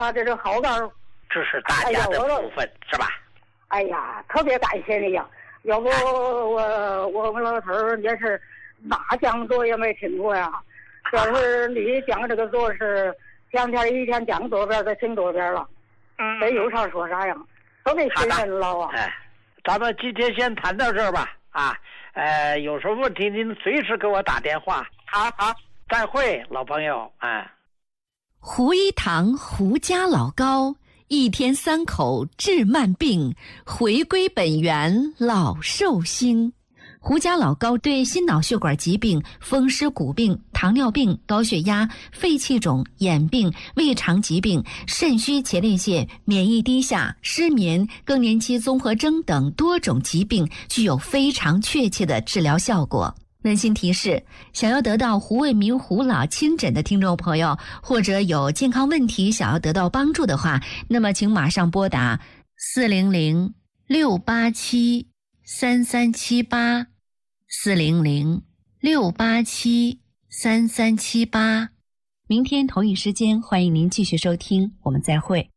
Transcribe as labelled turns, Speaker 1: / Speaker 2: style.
Speaker 1: 他这个好高，
Speaker 2: 这是大家的福分，是吧？
Speaker 1: 哎呀，特别感谢你呀！要不我们老头儿也是哪讲座也没听过呀。要是你讲这个座是天天一天讲多遍，再听多遍了，这有啥说啥呀，特别信任了啊。
Speaker 2: 咱们今天先谈到这儿吧。有什么问题您随时给我打电话。好，再会，老朋友。
Speaker 3: 胡一堂胡家老高，一天3口治慢病，回归本源老寿星。胡家老高对心脑血管疾病、风湿骨病、糖尿病、高血压、肺气肿、眼病、胃肠疾病、肾虚前列腺、免疫低下、失眠、更年期综合征等多种疾病具有非常确切的治疗效果。温馨提示，想要得到胡卫民胡老亲诊的听众朋友，或者有健康问题想要得到帮助的话，那么请马上拨打400-687-3378 400-687-3378。明天同一时间，欢迎您继续收听，我们再会。